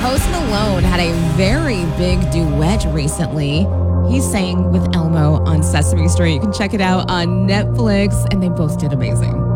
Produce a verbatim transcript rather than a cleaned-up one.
Post Malone had a very big duet recently. He sang with Elmo on Sesame Street. You can check it out on Netflix, and they both did amazing.